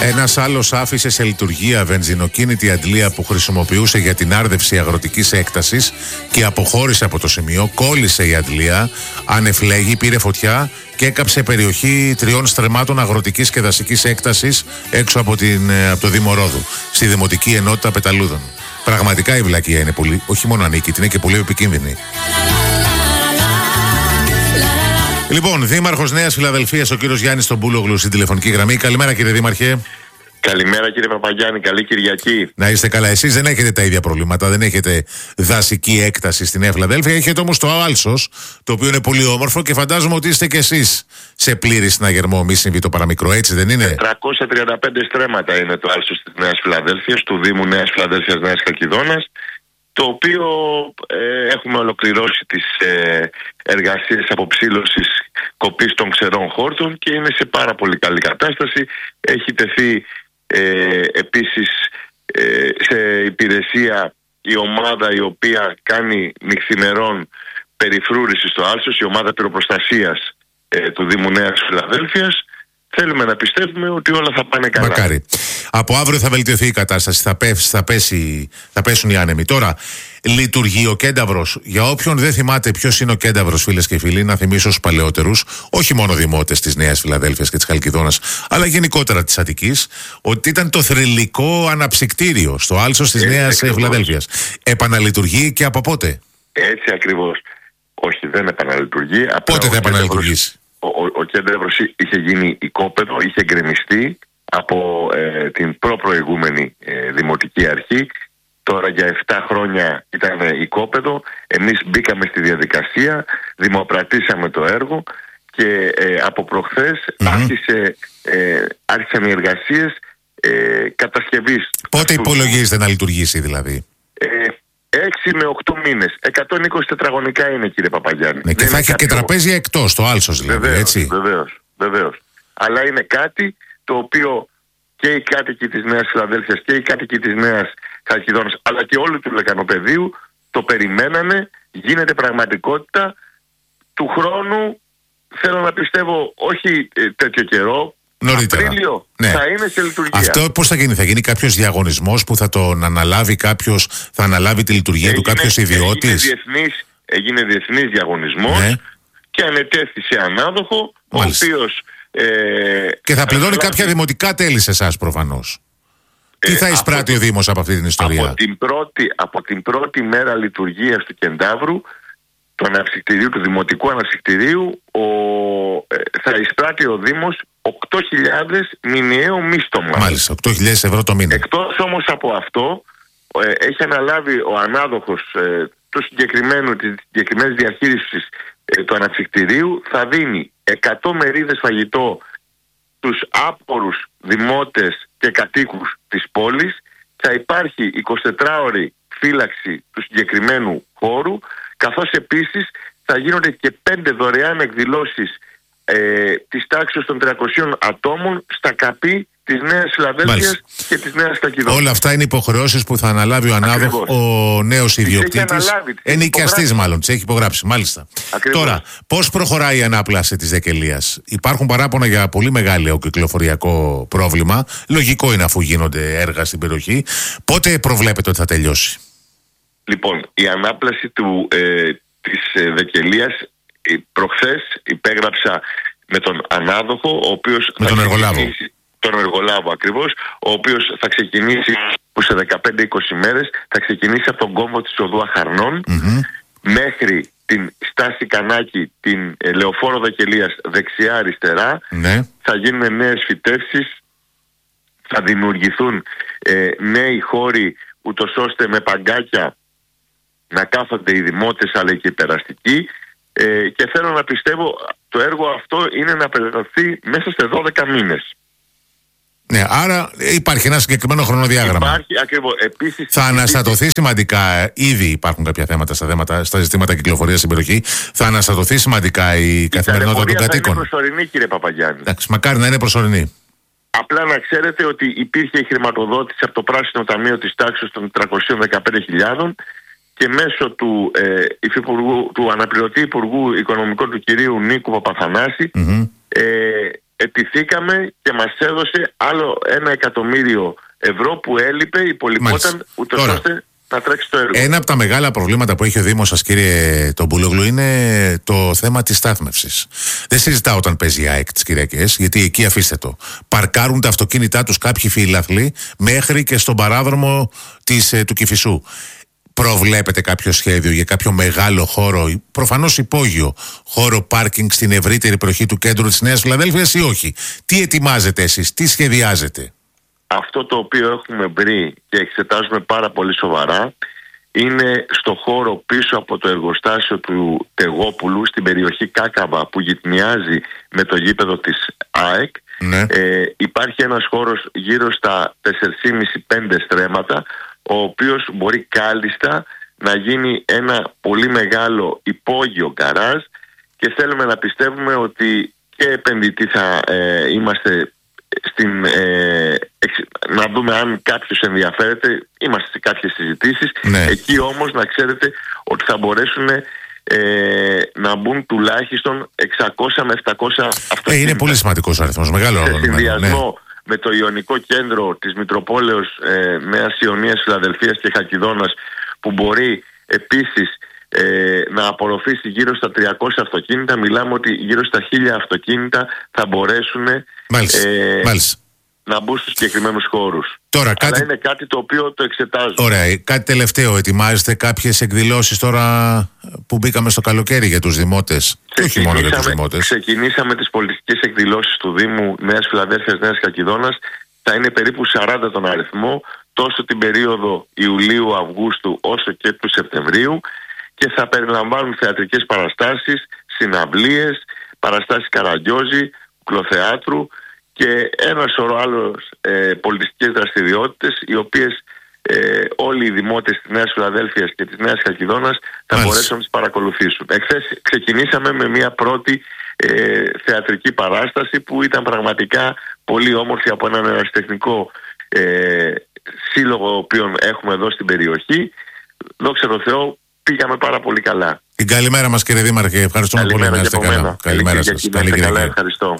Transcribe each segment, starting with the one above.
Ένας άλλος άφησε σε λειτουργία βενζινοκίνητη αντλία που χρησιμοποιούσε για την άρδευση αγροτικής έκτασης και αποχώρησε από το σημείο. Κόλλησε η αντλία, ανεφλέγει, πήρε φωτιά και έκαψε περιοχή 3 στρεμμάτων αγροτικής και δασικής έκτασης έξω από το Δήμο Ρόδου, στη Δημοτική Ενότητα Πεταλούδων. Πραγματικά η βλακεία είναι πολύ, όχι μόνο ανίκητη, είναι και πολύ επικίνδυνη. Λοιπόν, Δήμαρχος Νέας Φιλαδελφίας, ο κύριος Γιάννης Τομπούλογλου στην τηλεφωνική γραμμή. Καλημέρα, κύριε Δήμαρχε. Καλημέρα, κύριε Παπαγιάννη, καλή Κυριακή. Να είστε καλά. Εσείς δεν έχετε τα ίδια προβλήματα, δεν έχετε δασική έκταση στη Νέα Φιλαδέλφια. Έχετε όμως το Άλσος, το οποίο είναι πολύ όμορφο και φαντάζομαι ότι είστε κι εσείς σε πλήρη συναγερμό. Μη συμβεί το παραμικρό, έτσι δεν είναι? 335 στρέμματα είναι το Άλσος της Νέας Φιλαδέλφειας, του Δήμου Νέας Φιλαδέλφειας Νέας Χαλκιδόνας, το οποίο έχουμε ολοκληρώσει τις εργασίες αποψήλωσης κοπής των ξερών χόρτων και είναι σε πάρα πολύ καλή κατάσταση. Έχει τεθεί επίσης σε υπηρεσία η ομάδα η οποία κάνει νυχθημερών περιφρούρηση στο Άλσος, η ομάδα πυροπροστασίας του Δήμου Νέας Φιλαδέλφειας. Θέλουμε να πιστεύουμε ότι όλα θα πάνε καλά. Μακάρι. Από αύριο θα βελτιωθεί η κατάσταση, θα πέσουν οι άνεμοι. Τώρα, λειτουργεί ο Κένταβρος. Για όποιον δεν θυμάται ποιος είναι ο Κένταβρος, φίλες και φίλοι, να θυμίσω στους παλαιότερους, όχι μόνο δημότες της Νέας Φιλαδέλφειας και της Χαλκιδόνας, αλλά γενικότερα της Αττικής, ότι ήταν το θρυλικό αναψυκτήριο στο Άλσος της Νέας Φιλαδέλφειας. Επαναλειτουργεί και από πότε? Έτσι ακριβώς. Όχι, δεν επαναλειτουργεί. Πότε θα επαναλειτουργήσει? Ο Κένταβρος είχε γίνει οικόπεδο, είχε γκρεμιστεί από την προπροηγούμενη δημοτική αρχή. Τώρα για 7 χρόνια ήταν οικόπεδο. Εμείς μπήκαμε στη διαδικασία, δημοπρατήσαμε το έργο και από προχθές άρχισαν οι εργασίες κατασκευής. Πότε υπολογίζετε να λειτουργήσει δηλαδή? 6 με 8 μήνες. 120 τετραγωνικά είναι, κύριε Παπαγιάννη. Ναι, και θα έχει και τραπέζια εκτός, το Άλσος δηλαδή, βεβαίως, έτσι. Βεβαίως. Αλλά είναι κάτι το οποίο και οι κάτοικοι της Νέας Φιλαδέλφειας και οι κάτοικοι της Νέας Χαλκιδόνας, αλλά και όλου του Λεκανοπεδίου το περιμένανε. Γίνεται πραγματικότητα. Του χρόνου θέλω να πιστεύω, όχι τέτοιο καιρό, νωρίτερα. Απρίλιο, ναι, θα είναι σε λειτουργία. Αυτό πώς θα γίνει? Θα γίνει κάποιος διαγωνισμός που θα τον αναλάβει κάποιος, θα αναλάβει τη λειτουργία του κάποιος ιδιώτης? Έγινε διεθνής διαγωνισμός, ναι, και ανετέθη ανάδοχο, μάλιστα, ο οποίος και θα πληρώνει κάποια δημοτικά τέλη σε εσάς προφανώς. Τι θα εισπράττει ο Δήμος από αυτή την ιστορία? Από την πρώτη μέρα λειτουργίας του Κεντάβρου, του αναψυκτηρίου, του δημοτικού αναψυκτηρίου, θα εισπράττει ο Δήμος 8.000 μηνιαίο μίστομα. Μάλιστα, 8.000 ευρώ το μήνα. Εκτός όμως από αυτό, έχει αναλάβει ο ανάδοχος της συγκεκριμένης διαχείρισης του αναψυκτηρίου, θα δίνει 100 μερίδες φαγητό στους άπορους δημότες και κατοίκους της πόλης. Θα υπάρχει 24ωρη φύλαξη του συγκεκριμένου χώρου, καθώς επίσης θα γίνονται και 5 δωρεάν εκδηλώσεις της τάξης των 300 ατόμων στα ΚΑΠΗ της Νέας Φιλαδέλφειας και της Νέας Χαλκιδόνας. Όλα αυτά είναι υποχρεώσεις που θα αναλάβει ο ανάδοχος, ο νέος ιδιοκτήτης, ενοικιαστής μάλλον, τις έχει υπογράψει. Μάλιστα. Ακριβώς. Τώρα, πώς προχωράει η ανάπλαση της Δεκελίας? Υπάρχουν παράπονα για πολύ μεγάλο κυκλοφοριακό πρόβλημα. Λογικό είναι αφού γίνονται έργα στην περιοχή. Πότε προβλέπετε ότι θα τελειώσει? Λοιπόν, η ανάπλαση της Δεκελίας, προχθές υπέγραψα με τον ανάδοχο, ο οποίος με τον εργολάβο. Τον εργολάβο ακριβώς, ο οποίος θα ξεκινήσει που σε 15-20 μέρες θα ξεκινήσει από τον κόμβο της οδού Αχαρνών μέχρι την στάση Κανάκη, την Λεωφόρο Δεκελίας δεξιά-αριστερά. Θα γίνουν νέες φυτεύσεις, θα δημιουργηθούν νέοι χώροι, ούτως ώστε με παγκάκια να κάθονται οι δημότες αλλά και οι περαστικοί, και θέλω να πιστεύω το έργο αυτό είναι να περιγραφεί μέσα σε 12 μήνες. Ναι, άρα υπάρχει ένα συγκεκριμένο χρονοδιάγραμμα. Υπάρχει ακριβώς. Επίσης, θα αναστατωθεί σημαντικά, ήδη υπάρχουν κάποια θέματα στα ζητήματα κυκλοφορίας στην περιοχή. Θα αναστατωθεί σημαντικά η καθημερινότητα των κατοίκων. Είναι προσωρινή, κύριε Παπαγιάννη. Εντάξει, μακάρι να είναι προσωρινή. Απλά να ξέρετε ότι υπήρχε η χρηματοδότηση από το Πράσινο Ταμείο της τάξης των 315.000 και μέσω του αναπληρωτή Υπουργού Οικονομικών του κυρίου Νίκου Παπαθανάση ετηθήκαμε και μας έδωσε άλλο 1 εκατομμύριο ευρώ που έλειπε, υπολοιπόταν ούτως ώστε να τρέξει το έργο. Ένα από τα μεγάλα προβλήματα που έχει ο Δήμος σας, κύριε Τομπούλογλου, είναι το θέμα της στάθμευσης. Δεν συζητάω όταν παίζει η ΑΕΚ τις Κυριακές, γιατί εκεί αφήστε το. Παρκάρουν τα αυτοκίνητά τους κάποιοι φιλαθλοί μέχρι και στον παράδρομο του Κηφισού. Προβλέπετε κάποιο σχέδιο για κάποιο μεγάλο χώρο, προφανώς υπόγειο χώρο πάρκινγκ στην ευρύτερη περιοχή του κέντρου της Νέας Φιλαδέλφειας ή όχι? Τι ετοιμάζετε εσείς, τι σχεδιάζετε? Αυτό το οποίο έχουμε βρει και εξετάζουμε πάρα πολύ σοβαρά είναι στο χώρο πίσω από το εργοστάσιο του Τεγόπουλου, στην περιοχή Κάκαβα που γειτονιάζει με το γήπεδο της ΑΕΚ. Ναι. Υπάρχει ένας χώρος γύρω στα 4,5-5 στρέμματα, ο οποίος μπορεί κάλλιστα να γίνει ένα πολύ μεγάλο υπόγειο γκαράζ, και θέλουμε να πιστεύουμε ότι και επενδυτή θα είμαστε να δούμε αν κάποιος ενδιαφέρεται. Είμαστε σε κάποιες συζητήσεις. Ναι. Εκεί όμως να ξέρετε ότι θα μπορέσουν να μπουν τουλάχιστον 600 με 700 αυτοκίνητα. Είναι πολύ σημαντικός αριθμός, μεγάλο σε νούμερο. συνδυασμό με το Ιωνικό Κέντρο της Μητροπόλεως Νέας Ιωνίας Φιλαδελφίας και Χαλκιδόνας, που μπορεί επίσης να απορροφήσει γύρω στα 300 αυτοκίνητα. Μιλάμε ότι γύρω στα 1.000 αυτοκίνητα θα μπορέσουν να μπουν στους συγκεκριμένους χώρους. Τώρα, αλλά είναι κάτι το οποίο το εξετάζουμε. Ωραία. Κάτι τελευταίο. Ετοιμάζετε κάποιες εκδηλώσεις τώρα που μπήκαμε στο καλοκαίρι για τους δημότες? Και όχι μόνο για τους δημότες. Ξεκινήσαμε τις πολιτικές εκδηλώσεις του Δήμου Νέας Φιλαδέλφειας, Νέας Χαλκιδόνας. Θα είναι περίπου 40 τον αριθμό, τόσο την περίοδο Ιουλίου-Αυγούστου όσο και του Σεπτεμβρίου, και θα περιλαμβάνουν θεατρικές παραστάσεις, συναυλίες, παραστάσεις Καραγκιόζη, κουκλοθεάτρου και ένα σωρό άλλες πολιτιστικές δραστηριότητες, οι οποίες όλοι οι δημότες της Νέας Φιλαδέλφειας και της Νέας Χαλκιδόνας θα μπορέσουν να τις παρακολουθήσουν. Εχθές ξεκινήσαμε με μια πρώτη θεατρική παράσταση που ήταν πραγματικά πολύ όμορφη, από έναν ερασιτεχνικό σύλλογο ο οποίον έχουμε εδώ στην περιοχή. Δόξα τω Θεώ, πήγαμε πάρα πολύ καλά. Την καλημέρα μας, κύριε Δήμαρχε. Ευχαριστούμε πολύ. Να είστε καλά. Καλημέρα σας. Καλή Κυριακή. Ευχαριστώ.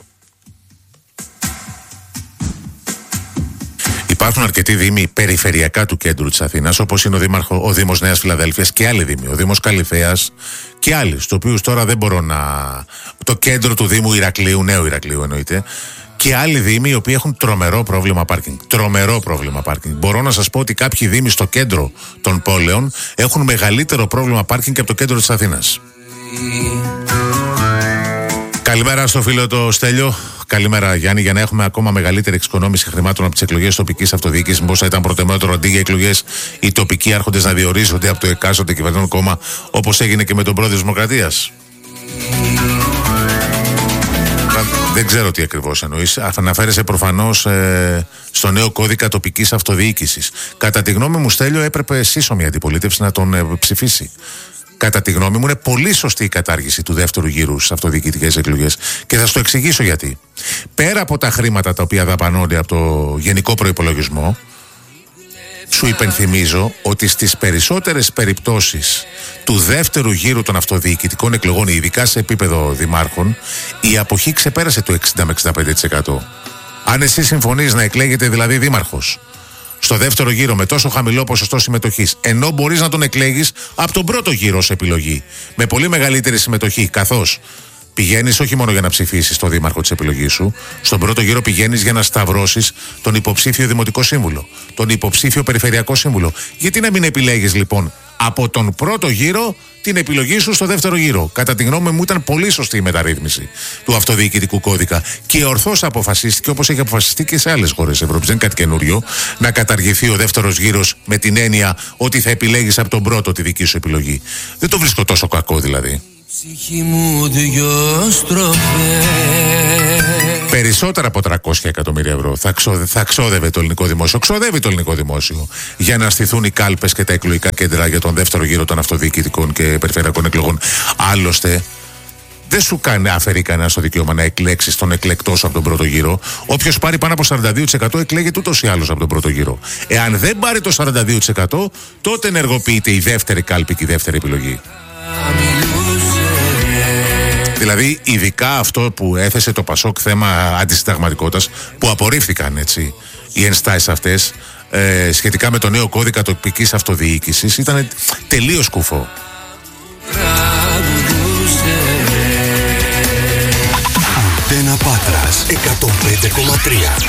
Υπάρχουν αρκετοί δήμοι περιφερειακά του κέντρου της Αθήνας, όπως είναι ο Δήμος Νέας Φιλαδέλφειας και άλλοι δήμοι, ο Δήμος Καλυθέας και άλλοι, στους οποίους τώρα δεν μπορώ να... Το κέντρο του Δήμου Ηρακλείου, Νέου Ηρακλείου εννοείται, και άλλοι δήμοι οι οποίοι έχουν τρομερό πρόβλημα πάρκινγκ. Τρομερό πρόβλημα πάρκινγκ. Μπορώ να σας πω ότι κάποιοι δήμοι στο κέντρο των πόλεων έχουν μεγαλύτερο πρόβλημα πάρκινγκ και από το κέντρο της Αθήνας. Καλημέρα στο φίλο το Στέλιο. Καλημέρα, Γιάννη. Για να έχουμε ακόμα μεγαλύτερη εξοικονόμηση χρημάτων από τις εκλογές τοπικής αυτοδιοίκησης, μήπως θα ήταν προτιμότερο αντί για εκλογές οι τοπικοί άρχοντες να διορίζονται από το εκάστοτε κυβερνών κόμμα, όπως έγινε και με τον πρόεδρο της Δημοκρατίας? Δεν ξέρω τι ακριβώς εννοείς. Αναφέρεσαι προφανώς στο νέο κώδικα τοπικής αυτοδιοίκησης. Κατά τη γνώμη μου, Στέλιο, έπρεπε σύσσωμη αντιπολίτευση να τον ψηφίσει. Κατά τη γνώμη μου, είναι πολύ σωστή η κατάργηση του δεύτερου γύρου στις αυτοδιοικητικές εκλογές. Και θα σου το εξηγήσω γιατί. Πέρα από τα χρήματα τα οποία δαπανώνται από το γενικό προϋπολογισμό, σου υπενθυμίζω ότι στις περισσότερες περιπτώσεις του δεύτερου γύρου των αυτοδιοικητικών εκλογών, ειδικά σε επίπεδο δημάρχων, η αποχή ξεπέρασε το 60 με 65%. Αν εσύ συμφωνείς να εκλέγεται δηλαδή δήμαρχος στο δεύτερο γύρο με τόσο χαμηλό ποσοστό συμμετοχής, ενώ μπορείς να τον εκλέγεις από τον πρώτο γύρο ως επιλογή με πολύ μεγαλύτερη συμμετοχή, καθώς πηγαίνεις όχι μόνο για να ψηφίσεις τον δήμαρχο της επιλογής σου, στον πρώτο γύρο πηγαίνεις για να σταυρώσεις τον υποψήφιο δημοτικό σύμβουλο, τον υποψήφιο περιφερειακό σύμβουλο. Γιατί να μην επιλέγεις λοιπόν από τον πρώτο γύρο την επιλογή σου στο δεύτερο γύρο? Κατά τη γνώμη μου, ήταν πολύ σωστή η μεταρρύθμιση του αυτοδιοικητικού κώδικα και ορθώς αποφασίστηκε, όπως έχει αποφασιστεί και σε άλλες χώρες Ευρώπης, δεν είναι κάτι καινούριο, να καταργηθεί ο δεύτερος γύρος με την έννοια ότι θα επιλέγεις από τον πρώτο τη δική σου επιλογή. Δεν το βρίσκω τόσο κακό δηλαδή. Περισσότερα από 300 εκατομμύρια ευρώ θα ξόδευε το ελληνικό δημόσιο. Ξοδεύει το ελληνικό δημόσιο για να στηθούν οι κάλπες και τα εκλογικά κέντρα για τον δεύτερο γύρο των αυτοδιοικητικών και περιφερειακών εκλογών. Άλλωστε, δεν σου αφαιρεί κανένα το δικαίωμα να εκλέξεις τον εκλεκτό σου από τον πρώτο γύρο. Όποιος πάρει πάνω από 42% εκλέγεται ούτως ή άλλως από τον πρώτο γύρο. Εάν δεν πάρει το 42%, τότε ενεργοποιείται η δεύτερη κάλπη και η δεύτερη επιλογή. Δηλαδή, ειδικά αυτό που έθεσε το Πασόκ θέμα αντισυνταγματικότητας, που απορρίφθηκαν έτσι οι ενστάσεις αυτές σχετικά με το νέο κώδικα τοπικής αυτοδιοίκησης, ήταν τελείως κουφό. Αντένα Πάτρας 105,3.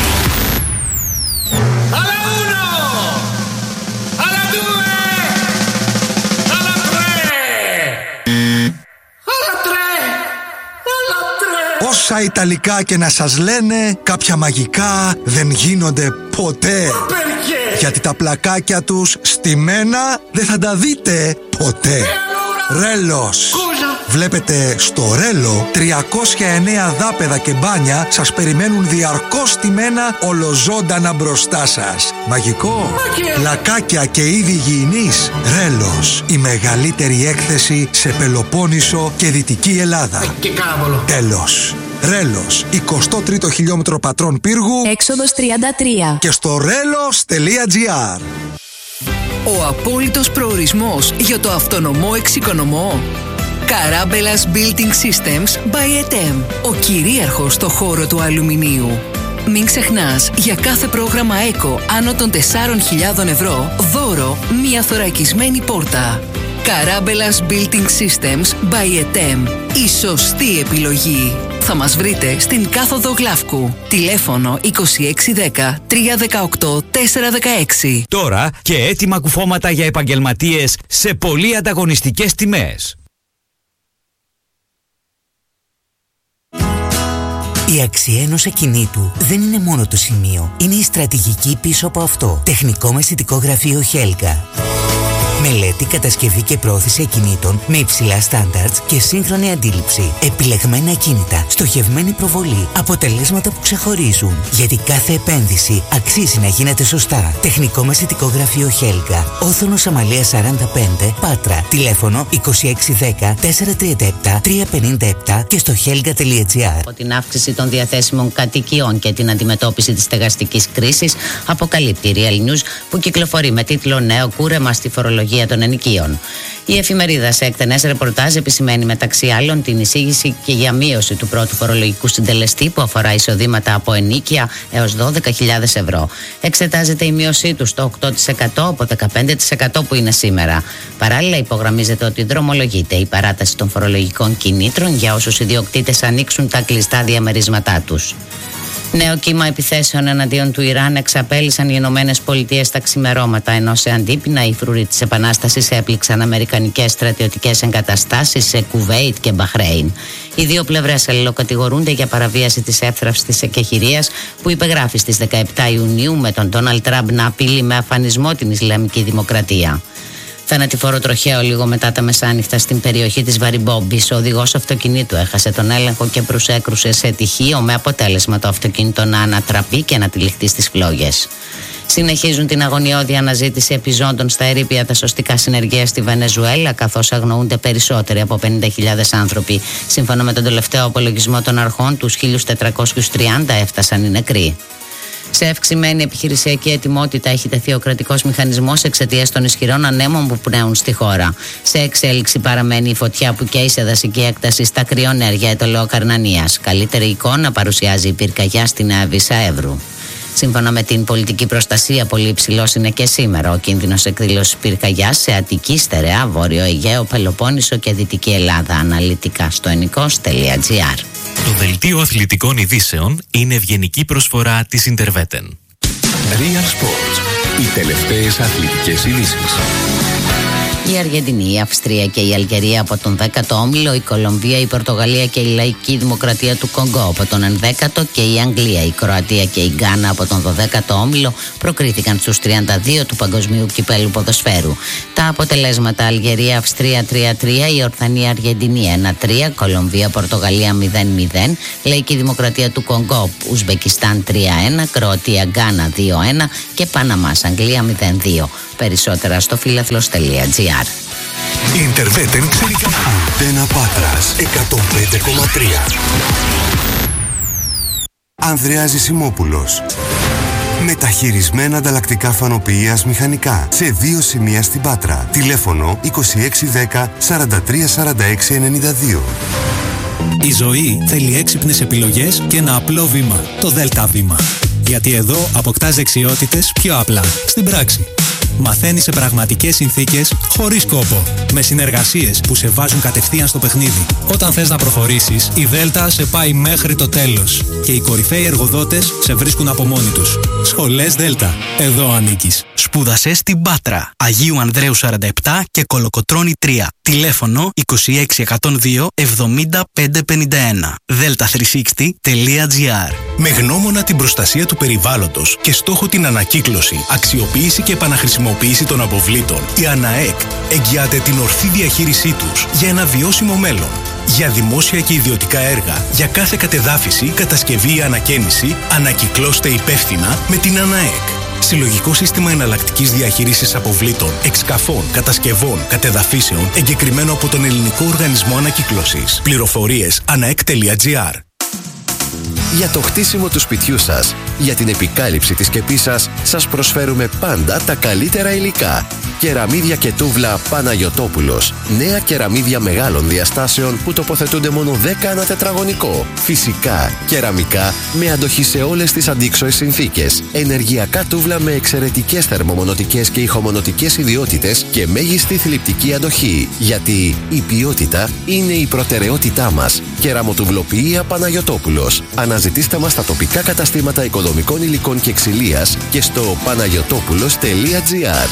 Όσα Ιταλικά και να σας λένε, κάποια μαγικά δεν γίνονται ποτέ. Γιατί τα πλακάκια τους στημένα δεν θα τα δείτε ποτέ. Ρέλος. Βλέπετε, στο Ρέλο 309 δάπεδα και μπάνια σας περιμένουν διαρκώς στημένα ολοζώντανα μπροστά σας. Μαγικό. Πλακάκια και είδη υγιεινής. Ρέλος. Η μεγαλύτερη έκθεση σε Πελοπόννησο και Δυτική Ελλάδα. Τέλος. Ρέλος, 23ο χιλιόμετρο Πατρών Πύργου, έξοδος 33. Και στο relos.gr. Ο απόλυτος προορισμός για το αυτονομό εξοικονομό. Καράμπελας Building Systems by ETEM. Ο κυρίαρχος στο χώρο του αλουμινίου. Μην ξεχνάς, για κάθε πρόγραμμα ΕΚΟ άνω των 4.000 ευρώ, δώρο μία θωρακισμένη πόρτα. Καράμπελας Building Systems by ETEM. Η σωστή επιλογή. Θα μας βρείτε στην κάθοδο Γλαύκου. Τηλέφωνο 2610 318 416. Τώρα και έτοιμα κουφώματα για επαγγελματίες σε πολύ ανταγωνιστικές τιμές. Η αξία ενός ακινήτου δεν είναι μόνο το σημείο. Είναι η στρατηγική πίσω από αυτό. Τεχνικό μεσητικό γραφείο Χέλγα. Μελέτη, κατασκευή και πρόθεση ακινήτων με υψηλά στάνταρτς και σύγχρονη αντίληψη. Επιλεγμένα ακίνητα, στοχευμένη προβολή, αποτελέσματα που ξεχωρίζουν. Γιατί κάθε επένδυση αξίζει να γίνεται σωστά. Τεχνικό μεσητικό γραφείο Χέλγα. Όθωνος Αμαλίας 45, Πάτρα. Τηλέφωνο 2610 437 357 και στο helga.gr. Από την αύξηση των διαθέσιμων κατοικιών και την αντιμετώπιση της στεγαστικής κρίσης, αποκαλύπτει η Real News, που κυκλοφορεί με τίτλο «Νέο κούρεμα στη φορολογία των ενοικίων». Η εφημερίδα σε εκτενές ρεπορτάζ επισημαίνει μεταξύ άλλων την εισήγηση και για μείωση του πρώτου φορολογικού συντελεστή που αφορά εισοδήματα από ενοίκια έως 12.000 ευρώ. Εξετάζεται η μείωσή του στο 8% από 15% που είναι σήμερα. Παράλληλα, υπογραμμίζεται ότι δρομολογείται η παράταση των φορολογικών κινήτρων για όσους ιδιοκτήτες ανοίξουν τα κλειστά διαμερίσματά τους. Νέο κύμα επιθέσεων εναντίον του Ιράν εξαπέλυσαν οι Ηνωμένες Πολιτείες τα ξημερώματα, ενώ σε αντίπεινα οι φρουροί της Επανάστασης έπληξαν αμερικανικές στρατιωτικές εγκαταστάσεις σε Κουβέιτ και Μπαχρέιν. Οι δύο πλευρές αλληλοκατηγορούνται για παραβίαση της εύθραυστης εκεχηρίας που υπεγράφει στις 17 Ιουνίου με τον Ντόναλντ Τραμπ να απειλεί με αφανισμό την Ισλαμική Δημοκρατία. Θανατηφόρο τροχαίο λίγο μετά τα μεσάνυχτα στην περιοχή της Βαριμπόμπης. Ο οδηγός αυτοκινήτου έχασε τον έλεγχο και προσέκρουσε σε τυχείο, με αποτέλεσμα το αυτοκίνητο να ανατραπεί και να τυλιχτεί στις φλόγες. Συνεχίζουν την αγωνιώδη αναζήτηση επιζώντων στα ερείπια τα σωστικά συνεργεία στη Βενεζουέλα, καθώς αγνοούνται περισσότεροι από 50.000 άνθρωποι. Σύμφωνα με τον τελευταίο απολογισμό των αρχών, τους 1.430 έφτασαν οι νεκροί. Σε αυξημένη επιχειρησιακή ετοιμότητα έχει τεθεί ο κρατικός μηχανισμός εξαιτίας των ισχυρών ανέμων που πνέουν στη χώρα. Σε εξέλιξη παραμένει η φωτιά που καίει σε δασική έκταση στα κρυονέρια Αιτωλεοκαρνανίας. Καλύτερη εικόνα παρουσιάζει η πυρκαγιά στην Αβυσσά Εύρου. Σύμφωνα με την πολιτική προστασία, πολύ υψηλός είναι και σήμερα ο κίνδυνος εκδήλωσης πυρκαγιάς σε Αττική, Στερεά, Βόρειο Αιγαίο, Πελοπόννησο και Δυτική Ελλάδα. Αναλυτικά στο ennikos.gr. Το δελτίο αθλητικών ειδήσεων είναι ευγενική προσφορά της Interveten. Real Sports. Οι τελευταίες αθλητικές ειδήσεις. Η Αργεντινή, η Αυστρία και η Αλγερία από τον 10ο όμιλο, η Κολομβία, η Πορτογαλία και η Λαϊκή Δημοκρατία του Κονγκό από τον 11ο και η Αγγλία, η Κροατία και η Γκάνα από τον 12ο όμιλο προκρίθηκαν στους 32 του Παγκοσμίου Κυπέλλου Ποδοσφαίρου. Τα αποτελέσματα: Αλγερία, Αυστρία 3-3, η Ορθανή Αργεντινή 1-3, Κολομβία, Πορτογαλία 0-0, Λαϊκή Δημοκρατία του Κονγκό, Ουσμπεκιστάν 3-1, Κροατία, Γκάνα 2-1 και Παναμάς, Αγγλία 0-2. Περισσότερα στο φιλαθλος.gr. Interveten ξέρει καλά. Αντένα Πάτρας 105,3. Ανδρέας Ζησιμόπουλος. Μεταχειρισμένα ανταλλακτικά φανοποιείας μηχανικά σε 2 σημεία στην Πάτρα. Τηλέφωνο 2610 43 46 92. Η ζωή θέλει έξυπνες επιλογές και ένα απλό βήμα. Το Δέλτα Βήμα. Γιατί εδώ αποκτάς δεξιότητες πιο απλά, στην πράξη. Μαθαίνεις σε πραγματικές συνθήκες, χωρίς κόπο. Με συνεργασίες που σε βάζουν κατευθείαν στο παιχνίδι. Όταν θες να προχωρήσεις, η Δέλτα σε πάει μέχρι το τέλος. Και οι κορυφαίοι εργοδότες σε βρίσκουν από μόνοι τους. Σχολές Δέλτα. Εδώ ανήκεις. Σπούδασε στην Πάτρα. Αγίου Ανδρέου 47 και Κολοκοτρώνη 3. Τηλέφωνο 26102 7551. delta360.gr. Με γνώμονα την προστασία του περιβάλλοντος και στόχο την ανακύκλωση, αξιοποίηση και επαναχρησιμοποίηση των αποβλήτων, η ΑΝΑΕΚ εγγυάται την ορθή διαχείρισή τους για ένα βιώσιμο μέλλον. Για δημόσια και ιδιωτικά έργα, για κάθε κατεδάφιση, κατασκευή ή ανακαίνιση, ανακυκλώστε υπεύθυνα με την ΑΝΑΕΚ. Συλλογικό σύστημα εναλλακτικής διαχείρισης αποβλήτων, εξκαφών, κατασκευών, κατεδαφίσεων, εγκεκριμένο από τον Ελληνικό Οργανισμό Ανακύκλωσης. Πληροφορίες anaek.gr. Για το χτίσιμο του σπιτιού σας, για την επικάλυψη της σκεπής σας, σας προσφέρουμε πάντα τα καλύτερα υλικά. Κεραμίδια και τούβλα Παναγιωτόπουλος. Νέα κεραμίδια μεγάλων διαστάσεων που τοποθετούνται μόνο 10 ανά τετραγωνικό. Φυσικά, κεραμικά με αντοχή σε όλες τις αντίξωες συνθήκες. Ενεργειακά τούβλα με εξαιρετικές θερμομονωτικές και ηχομονωτικές ιδιότητες και μέγιστη θλιπτική αντοχή. Γιατί η ποιότητα είναι η προτεραιότητά μας. Κεραμοτουβλοποιία Παναγιωτόπουλος. Αναζητήστε μας στα τοπικά καταστήματα οικοδομικών υλικών και ξυλίας και στο panagiotopulos.gr.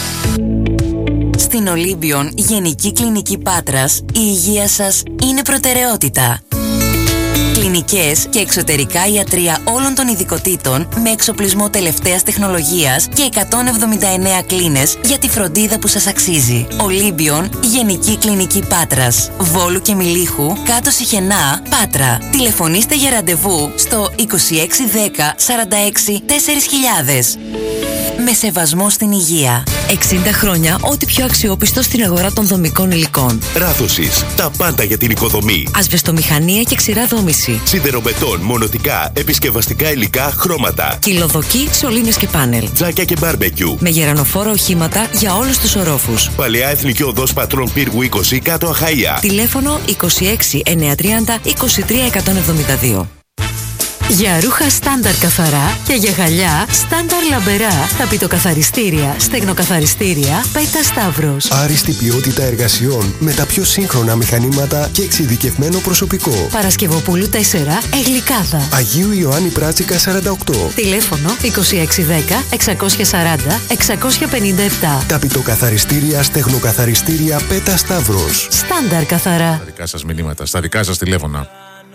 Στην Ολύμπιον Γενική Κλινική Πάτρας, η υγεία σας είναι προτεραιότητα. Κλινικές και εξωτερικά ιατρεία όλων των ειδικοτήτων με εξοπλισμό τελευταίας τεχνολογίας και 179 κλίνες για τη φροντίδα που σας αξίζει. Ολύμπιον Γενική Κλινική Πάτρας, Βόλου και Μιλίχου, κάτω Σιχενά, Πάτρα. Τηλεφωνήστε για ραντεβού στο 2610 46 4000. Με σεβασμό στην υγεία. 60 χρόνια ό,τι πιο αξιόπιστο στην αγορά των δομικών υλικών. Ράδωσης. Τα πάντα για την οικοδομή. Ασβεστομηχανία και ξηρά δόμηση. Σιδερομετών, μονοτικά, επισκευαστικά υλικά, χρώματα. Κυλοδοκή, σωλήνες και πάνελ. Τζάκια και μπάρμπεκιου. Με γερανοφόρα οχήματα για όλους τους ορόφους. Παλαιά Εθνική Οδός Πατρών Πύργου 20 κάτω Αχαΐα. Τηλέφωνο 26 930 23 172. Για ρούχα στάνταρ καθαρά και για γυαλιά στάνταρ λαμπερά, ταπητοκαθαριστήρια, στεγνοκαθαριστήρια, Πέτα Σταύρος. Άριστη ποιότητα εργασιών με τα πιο σύγχρονα μηχανήματα και εξειδικευμένο προσωπικό. Παρασκευοπούλου 4, Εγλικάδα. Αγίου Ιωάννη Πράτσικα 48. Τηλέφωνο 2610 640 657. Ταπητοκαθαριστήρια, στεγνοκαθαριστήρια, Πέτα Σταύρος. Στάνταρ καθαρά. Στα δικά σας μηνύματα, στα δικά σας τηλέφωνα.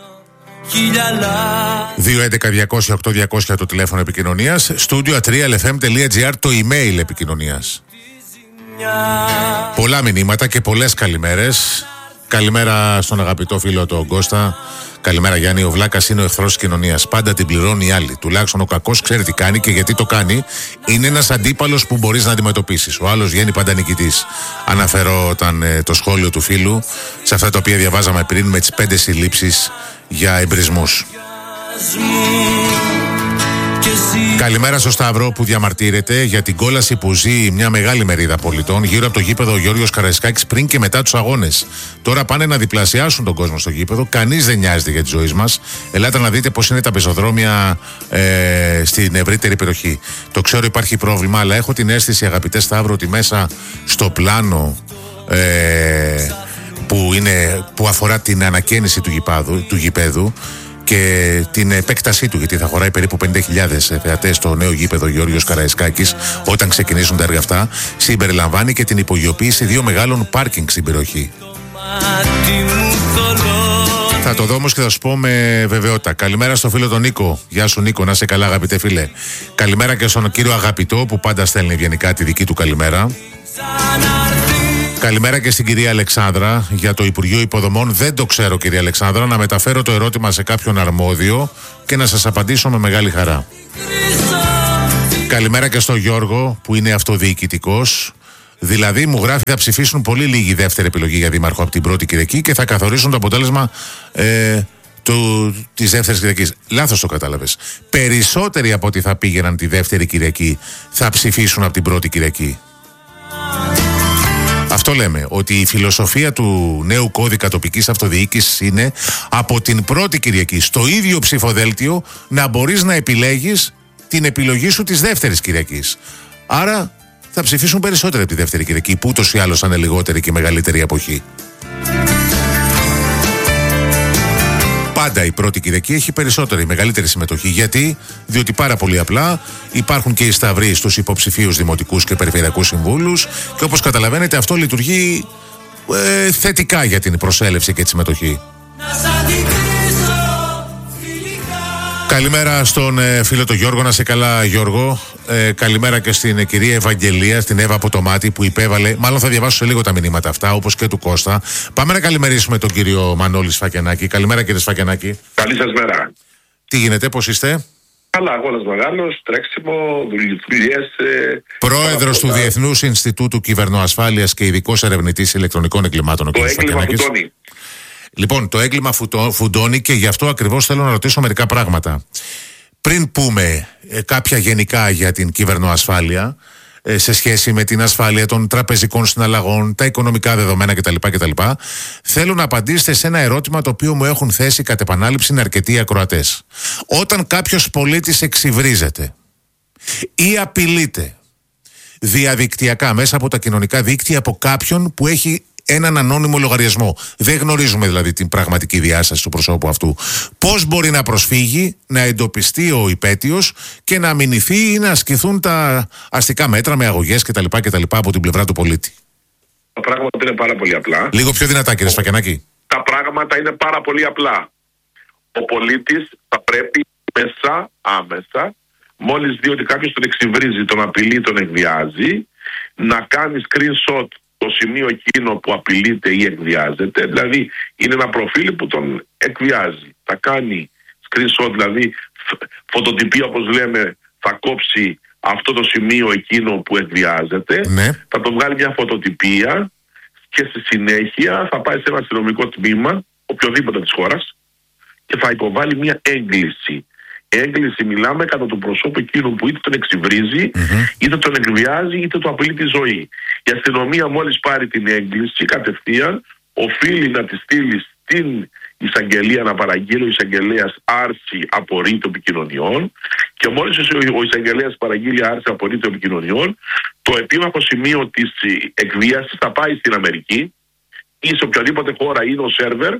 211-200-8200 το τηλέφωνο επικοινωνίας, studio@realfm.gr το email επικοινωνίας. Πολλά μηνύματα και πολλές καλημέρες. Καλημέρα στον αγαπητό φίλο τον Κώστα. Καλημέρα Γιάννη, ο Βλάκας είναι ο εχθρός της κοινωνίας. Πάντα την πληρώνει οι άλλοι. Τουλάχιστον ο κακός ξέρει τι κάνει και γιατί το κάνει. Είναι ένας αντίπαλος που μπορείς να αντιμετωπίσεις. Ο άλλος βγαίνει πάντα νικητής. Αναφέρω το σχόλιο του φίλου σε αυτά τα οποία διαβάζαμε πριν με τις 5 συλλήψεις για εμπρισμούς. Καλημέρα στο Σταύρο που διαμαρτύρεται για την κόλαση που ζει μια μεγάλη μερίδα πολιτών γύρω από το γήπεδο Γιώργος Καραϊσκάκης πριν και μετά τους αγώνες. Τώρα πάνε να διπλασιάσουν τον κόσμο στο γήπεδο. Κανείς δεν νοιάζεται για τη ζωή μας. Ελάτε να δείτε πώς είναι τα πεζοδρόμια στην ευρύτερη περιοχή. Το ξέρω υπάρχει πρόβλημα, αλλά έχω την αίσθηση, αγαπητέ Σταύρο, ότι μέσα στο πλάνο που αφορά την ανακαίνιση του γηπέδου και την επέκτασή του, γιατί θα χωράει περίπου 50.000 θεατές στο νέο γήπεδο Γεώργιος Καραϊσκάκης όταν ξεκινήσουν τα έργα αυτά, συμπεριλαμβάνει και την υπογειοποίηση 2 μεγάλων πάρκινγκ στην περιοχή. Θα το δω όμως και θα σου πω με βεβαιότητα. Καλημέρα στο φίλο τον Νίκο. Γεια σου Νίκο, να είσαι καλά αγαπητέ φίλε. Καλημέρα και στον κύριο Αγαπητό που πάντα στέλνει ευγενικά τη δική του καλημέρα. Καλημέρα και στην κυρία Αλεξάνδρα για το Υπουργείο Υποδομών. Δεν το ξέρω κυρία Αλεξάνδρα, να μεταφέρω το ερώτημα σε κάποιον αρμόδιο και να σας απαντήσω με μεγάλη χαρά. Καλημέρα και στον Γιώργο που είναι αυτοδιοικητικός. Δηλαδή μου γράφει θα ψηφίσουν πολύ λίγη δεύτερη επιλογή για δήμαρχο από την πρώτη Κυριακή και θα καθορίσουν το αποτέλεσμα της δεύτερης Κυριακής. Λάθος το κατάλαβες. Περισσότεροι από ό,τι θα πήγαιναν τη δεύτερη Κυριακή θα ψηφίσουν από την πρώτη Κυριακή. Αυτό αυτό λέμε, ότι η φιλοσοφία του νέου κώδικα τοπικής αυτοδιοίκησης είναι από την πρώτη Κυριακή στο ίδιο ψηφοδέλτιο να μπορείς να επιλέγεις την επιλογή σου της δεύτερης Κυριακής. Άρα θα ψηφίσουν περισσότερο από τη δεύτερη Κυριακή, που ούτως ή άλλως θα είναι λιγότερη και μεγαλύτερη αποχή. Πάντα η πρώτη Κυριακή έχει περισσότερη, μεγαλύτερη συμμετοχή. Γιατί? Διότι πάρα πολύ απλά υπάρχουν και οι σταυροί στους υποψηφίους δημοτικούς και περιφερειακούς συμβούλους και όπως καταλαβαίνετε αυτό λειτουργεί θετικά για την προσέλευση και τη συμμετοχή. Καλημέρα στον φίλο τον Γιώργο, να σε καλά Γιώργο. Καλημέρα και στην κυρία Ευαγγελία, στην Εύα από το Μάτι που υπέβαλε. Μάλλον θα διαβάσω σε λίγο τα μηνύματα αυτά, όπως και του Κώστα. Πάμε να καλημερίσουμε τον κύριο Μανώλη Σφακιανάκη. Καλημέρα κύριε Σφακιανάκη. Καλή σας μέρα. Τι γίνεται, πώς είστε? Καλά, αγώνας μεγάλος, τρέξιμο, δουλειές. Πρόεδρος του Διεθνούς Ινστιτούτου Κυβερνοασφάλειας και ειδικός ερευνητής ηλεκτρονικών εγκλημάτων ο κ. Σφακιανάκης. Λοιπόν, το έγκλημα φουντώνει και γι' αυτό ακριβώς θέλω να ρωτήσω μερικά πράγματα. Πριν πούμε κάποια γενικά για την κυβερνοασφάλεια, σε σχέση με την ασφάλεια των τραπεζικών συναλλαγών, τα οικονομικά δεδομένα κτλ. Θέλω να απαντήσετε σε ένα ερώτημα το οποίο μου έχουν θέσει κατ' επανάληψη αρκετοί ακροατές. Όταν κάποιος πολίτης εξυβρίζεται ή απειλείται διαδικτυακά μέσα από τα κοινωνικά δίκτυα από κάποιον που έχει έναν ανώνυμο λογαριασμό, δεν γνωρίζουμε δηλαδή την πραγματική διάσταση του προσώπου αυτού, πώς μπορεί να προσφύγει, να εντοπιστεί ο υπαίτιος και να αμυνηθεί ή να ασκηθούν τα αστικά μέτρα με αγωγές κτλ. Από την πλευρά του πολίτη? Τα πράγματα είναι πάρα πολύ απλά. Λίγο πιο δυνατά κύριε Σφακιανάκη. Τα πράγματα είναι πάρα πολύ απλά. Ο πολίτης θα πρέπει άμεσα, μόλις δει ότι κάποιος τον εξυβρίζει, τον απειλεί, τον εκβιάζει, να κάνει screenshot το σημείο εκείνο που απειλείται ή εκβιάζεται. Δηλαδή είναι ένα προφίλ που τον εκβιάζει. Θα κάνει screenshot, δηλαδή φωτοτυπία όπως λέμε, θα κόψει αυτό το σημείο εκείνο που εκβιάζεται, θα το βγάλει μια φωτοτυπία και στη συνέχεια θα πάει σε ένα αστυνομικό τμήμα οποιοδήποτε της χώρας και θα υποβάλει μια έγκληση. Έγκληση μιλάμε κατά του προσώπου εκείνου που είτε τον εξυβρίζει, είτε τον εκβιάζει, είτε του απειλεί τη ζωή. Η αστυνομία μόλις πάρει την έγκληση κατευθείαν οφείλει να τη στείλει στην εισαγγελία να παραγγείλει ο εισαγγελέας άρση απορρίτου επικοινωνιών και μόλις ο εισαγγελέας παραγγείλει άρση απορρίτου επικοινωνιών, το επίμαχο σημείο της εκβίασης θα πάει στην Αμερική ή σε οποιαδήποτε χώρα είναι ο σερβερ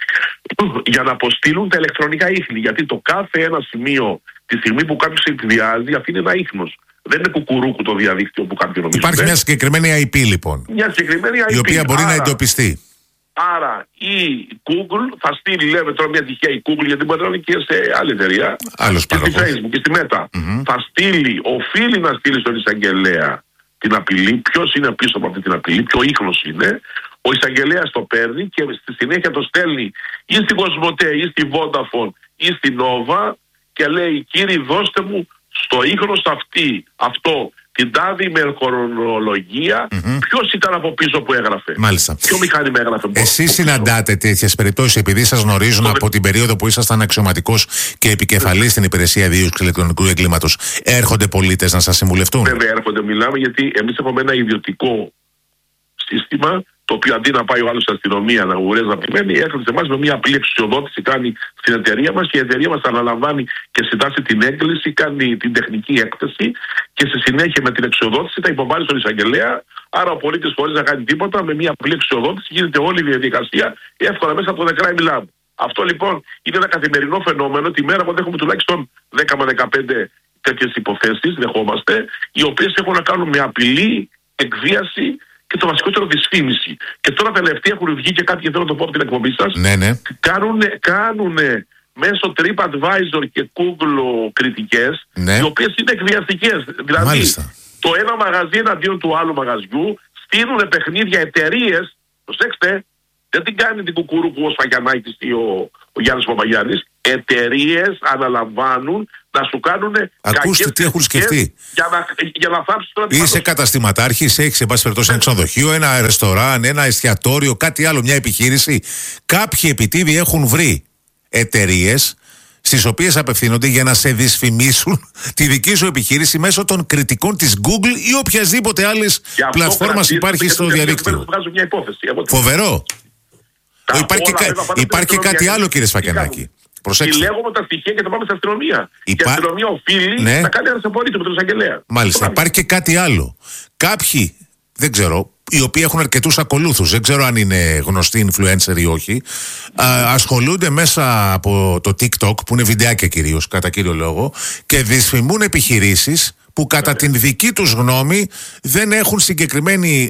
για να αποστείλουν τα ηλεκτρονικά ίχνη. Γιατί το κάθε ένα σημείο τη στιγμή που κάποιος εκβιάζει αφήνει ένα ίχνος. Δεν είναι κουκουρούκου το διαδίκτυο που κάποιοι νομίζουν. Υπάρχει μια συγκεκριμένη IP λοιπόν. Μια συγκεκριμένη IP. Η οποία μπορεί να εντοπιστεί. Άρα η Google θα στείλει, λέμε τώρα μια τυχαία η Google, γιατί μπορεί να είναι και σε άλλη εταιρεία. Και στη Facebook και στη Meta. Θα στείλει, οφείλει να στείλει στον εισαγγελέα την απειλή, ποιος είναι πίσω από αυτή την απειλή, ποιο ίχνος είναι. Ο εισαγγελέας το παίρνει και στη συνέχεια το στέλνει ή στην Κοσμοτέ ή στη Vodafone ή στην Nova και λέει κύριε δώστε μου στο ίχνος αυτό την τάδη ημεροκρονολογία ποιος ήταν από πίσω που έγραφε. Μάλιστα. Ποιο μηχάνημα έγραφε. Εσείς συναντάτε τέτοιες περιπτώσεις επειδή σας γνωρίζουν από την περίοδο που ήσασταν αξιωματικός και επικεφαλής στην υπηρεσία δίωξης ηλεκτρονικού εγκλήματος? Έρχονται πολίτες να σας συμβουλευτούν? Βέβαια έρχονται, μιλάμε γιατί εμείς έχουμε ένα ιδιωτικό σύστημα το οποίο αντί να πάει ο άλλος στην αστυνομία να αγοράζει να περιμένει, έρχεται σε εμάς με μια απλή εξουσιοδότηση, κάνει στην εταιρεία μας και η εταιρεία μας αναλαμβάνει και συντάσσει την έγκληση, κάνει την τεχνική έκθεση και στη συνέχεια με την εξουσιοδότηση θα υποβάλει στον εισαγγελέα. Άρα ο πολίτης χωρίς να κάνει τίποτα, με μια απλή εξουσιοδότηση γίνεται όλη η διαδικασία εύκολα μέσα από το The Crime Lab. Αυτό λοιπόν είναι ένα καθημερινό φαινόμενο. Τη μέρα που έχουμε τουλάχιστον 10 με 15 τέτοιες υποθέσεις, δεχόμαστε, οι οποίες έχουν να κάνουν με απειλή, εκβίαση και το βασικότερο δυσφήμιση. Και τώρα τελευταία έχουν βγει και κάποιοι, θέλω να το πω από την εκπομπή σας, κάνουν μέσω TripAdvisor και Google κριτικές, οι οποίες είναι εκβιαστικές. Δηλαδή, το ένα μαγαζί εναντίον του άλλου μαγαζιού στείλουν παιχνίδια εταιρείες, προσέξτε, δεν την κάνει την κουκουρούκου ο Σφακιανάκης ή ο Γιάννης Παπαγιάννης, εταιρείες αναλαμβάνουν να σου κάνουν. Ακούστε τι έχουν σκεφτεί. Για να θάψεις τώρα. Είσαι καταστηματάρχης, έχεις εν πάση περιπτώσει ένα ξενοδοχείο, ένα ρεστοράν, ένα εστιατόριο, κάτι άλλο, μια επιχείρηση. Κάποιοι επιτίδιοι έχουν βρει εταιρείες στις οποίες απευθύνονται για να σε δυσφημίσουν τη δική σου επιχείρηση μέσω των κριτικών της Google ή οποιασδήποτε άλλης πλατφόρμας υπάρχει στο διαδίκτυο. Φοβερό. Υπάρχει και κάτι άλλο, κύριε Σφακιανάκη. Συλλέγουμε τα στοιχεία και τα πάμε στην αστυνομία. Και η αστυνομία οφείλει να κάνει ανασαπορρίτου με τον εισαγγελέα. Μάλιστα. Υπάρχει και κάτι άλλο. Κάποιοι, δεν ξέρω, οι οποίοι έχουν αρκετούς ακολούθους, δεν ξέρω αν είναι γνωστοί influencer ή όχι, ασχολούνται μέσα από το TikTok, που είναι βιντεάκια κυρίως, κατά κύριο λόγο, και δυσφημούν επιχειρήσεις που κατά την δική τους γνώμη δεν έχουν συγκεκριμένη,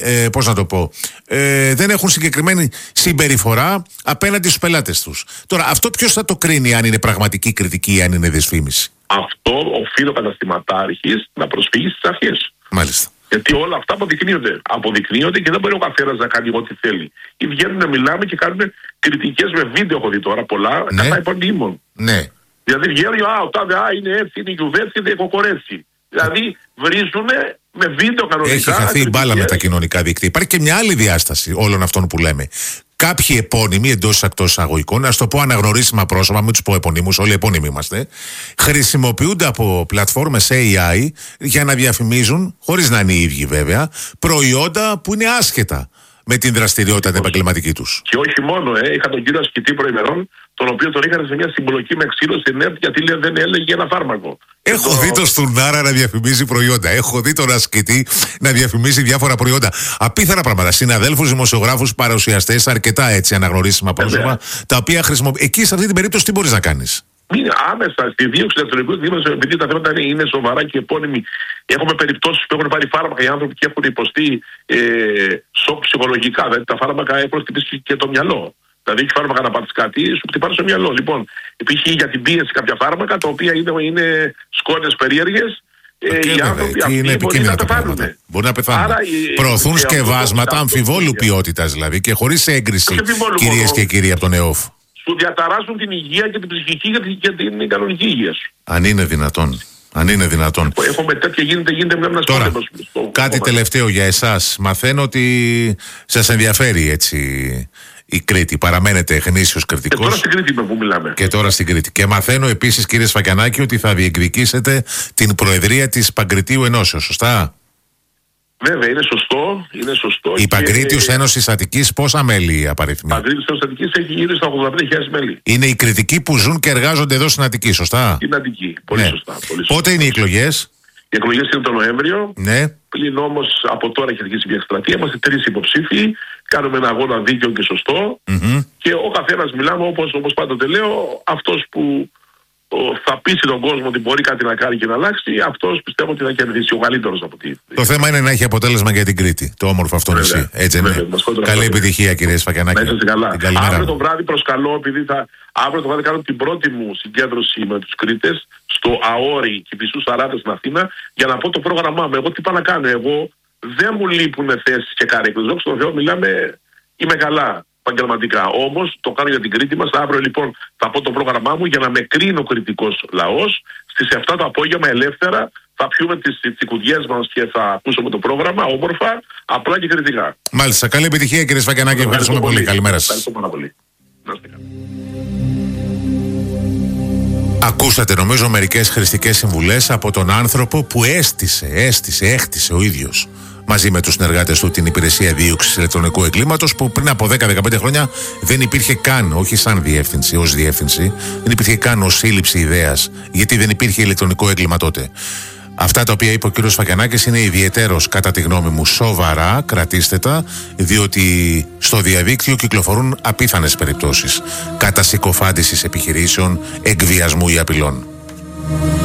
δεν έχουν συγκεκριμένη συμπεριφορά απέναντι στους πελάτες τους. Τώρα, αυτό ποιος θα το κρίνει, αν είναι πραγματική κριτική ή αν είναι δυσφήμιση? Αυτό οφείλει ο καταστηματάρχης να προσφύγει στις αρχές. Μάλιστα. Γιατί όλα αυτά αποδεικνύονται και δεν μπορεί ο καθένας να κάνει ό,τι θέλει. Ή βγαίνουν να μιλάμε και κάνουν κριτικές με βίντεο, έχω δει τώρα πολλά, κατά επωνύμων. Ναι. Δηλαδή βγαίνουν, ο τάδε, είναι έτσι, είναι γιουβέτσι, είναι κοκορέτσι. Δηλαδή βρίζουνε με βίντεο κανονικά. Έχει χαθεί η μπάλα με τα κοινωνικά δίκτυα. Υπάρχει και μια άλλη διάσταση όλων αυτών που λέμε. Κάποιοι επώνυμοι, εντός εκτός εισαγωγικών, ας το πω αναγνωρίσιμα πρόσωπα, μην τους πω επωνύμους, όλοι επώνυμοι είμαστε, χρησιμοποιούνται από πλατφόρμες AI για να διαφημίζουν, χωρίς να είναι οι ίδιοι βέβαια, προϊόντα που είναι άσχετα με την δραστηριότητα την επαγγελματική τους. Και όχι μόνο, είχα τον κύριο ασκητή προημερών, τον οποίο τον είχαν σε μια συμπλοκή με ξύλο στην ΕΡΤ γιατί δεν έλεγε ένα φάρμακο. Έχω δει τον Στουρνάρα να διαφημίζει προϊόντα. Έχω δει τον ασκητή να διαφημίζει διάφορα προϊόντα. Απίθανα πράγματα. Συναδέλφους, δημοσιογράφους, παρουσιαστές, αρκετά έτσι αναγνωρίσιμα πρόσωπα, τα οποία χρησιμοποιούν. Εκεί σε αυτή την περίπτωση τι μπορείς να κάνεις? Άμεσα στη δίωξη του ηλεκτρονικού εγκλήματος, επειδή τα θέματα είναι σοβαρά και επώνυμοι. Έχουμε περιπτώσεις που έχουν πάρει φάρμακα οι άνθρωποι και έχουν υποστεί σοκ ψυχολογικά. Δηλαδή τα φάρμακα έχουν χτυπήσει και το μυαλό. Δηλαδή έχει φάρμακα να πάθεις κάτι, σου χτυπάνε στο μυαλό. Λοιπόν, υπήρχε για την πίεση κάποια φάρμακα τα οποία είναι σκόνες περίεργες. Οι άνθρωποι αυτοί μπορεί να πεθάνουν. Μπορεί να πεθάνουν. Προωθούν σκευάσματα αμφιβόλου ποιότητας δηλαδή και χωρίς έγκριση, κυρίες και κύριοι, από τον ΕΟΦ. Σου διαταράσσουν την υγεία και την ψυχική και την κανονική υγεία σου. Αν είναι δυνατόν. Αν είναι δυνατόν. Έχουμε τέτοια, γίνεται μια τώρα, κάτι τελευταίο για εσάς. Μαθαίνω ότι σας ενδιαφέρει έτσι η Κρήτη. Παραμένετε γνήσιος κριτικός. Και τώρα στην Κρήτη που μιλάμε. Και τώρα στην Κρήτη. Και μαθαίνω επίσης, κύριε Σφακιανάκη, ότι θα διεκδικήσετε την Προεδρία της Παγκριτίου Ενώσεως. Σωστά? Βέβαια, είναι σωστό. Η Παγκρίτιους Ένωσης Αττικής πόσα μέλη απαριθμεί? Η Παγκρίτιους Ένωσης Αττικής έχει γύρω στα 85.000 μέλη. Είναι οι κριτικοί που ζουν και εργάζονται εδώ στην Αττική, σωστά? Στην Αττική. Πολύ σωστά. Πότε είναι οι εκλογές? Οι εκλογές είναι τον Νοέμβριο. Ναι. Πλην όμως από τώρα έχει αρχίσει μια εκστρατεία. Είμαστε 3 υποψήφοι. Κάνουμε ένα αγώνα δίκαιο και σωστό. Και ο καθένας μιλάμε όπως πάντοτε λέω, αυτός που θα πείσει τον κόσμο ότι μπορεί κάτι να κάνει και να αλλάξει, αυτός πιστεύω ότι θα κερδίσει ο καλύτερος από τη. Το θέμα είναι να έχει αποτέλεσμα για την Κρήτη. Το όμορφο αυτό νησί. Έτσι είναι. Καλή επιτυχία, κύριε Σφακιανάκη. Να είστε καλά. Αύριο το βράδυ προσκαλώ, επειδή αύριο το βράδυ κάνω την πρώτη μου συγκέντρωση με τους Κρήτες στο ΑΟΡΙ Κηφισού 40 στην Αθήνα για να πω το πρόγραμμά μου. Εγώ τι πάω να κάνω? Εγώ δεν μου λείπουν θέσεις και καρέκλες. Δόξα τω Θεώ, είμαι καλά επαγγελματικά. Όμως το κάνω για την Κρήτη μας. Αύριο λοιπόν θα πω το πρόγραμμά μου για να με κρίνει ο κριτικός λαός. Στις 7 το απόγευμα ελεύθερα θα πιούμε τις τσικουδιές μας και θα ακούσουμε το πρόγραμμα όμορφα, απλά και κριτικά. Μάλιστα. Καλή επιτυχία, κύριε Σφακιανάκη. Ευχαριστούμε πολύ. Καλημέρα σας. Ευχαριστώ πάρα πολύ. Ακούσατε νομίζω μερικές χρηστικές συμβουλές από τον άνθρωπο που έκτισε ο ίδιος μαζί με τους συνεργάτες του την υπηρεσία δίωξης ηλεκτρονικού εγκλήματος, που πριν από 10-15 χρόνια δεν υπήρχε καν, όχι σαν διεύθυνση, ως διεύθυνση, δεν υπήρχε καν ως σύλληψη ιδέας, γιατί δεν υπήρχε ηλεκτρονικό έγκλημα τότε. Αυτά τα οποία είπε ο κύριος Σφακιανάκης είναι ιδιαιτέρως, κατά τη γνώμη μου, σοβαρά, κρατήστε τα, διότι στο διαδίκτυο κυκλοφορούν απίθανες περιπτώσεις κατασυκοφάντησης επιχειρήσεων, εκβιασμού ή απειλών.